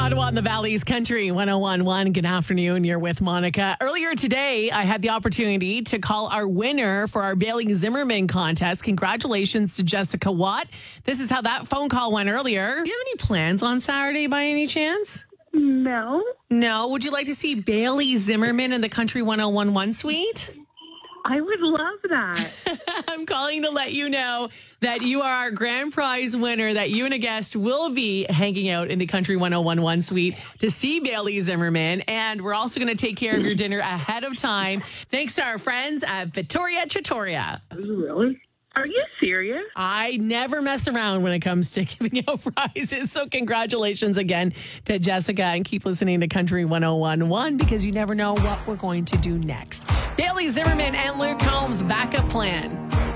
Ottawa and the Valley's Country 1011. Good afternoon. You're with Monica. Earlier today, I had the opportunity to call our winner for our Bailey Zimmerman contest. Congratulations to Jessica Watt. This is how that phone call went earlier. Do you have any plans on Saturday by any chance? No. No. Would you like to see Bailey Zimmerman in the Country 1011 suite? I would love that. I'm calling to let you know that you are our grand prize winner, that you and a guest will be hanging out in the Country 1011 suite to see Bailey Zimmerman. And we're also going to take care of your dinner ahead of time, thanks to our friends at Vittoria Trattoria. Really? Are you serious? I never mess around when it comes to giving out prizes. So congratulations again to Jessica, and keep listening to Country 1011 because you never know what we're going to do next. Bailey Zimmerman and Luke Combs, Backup Plan.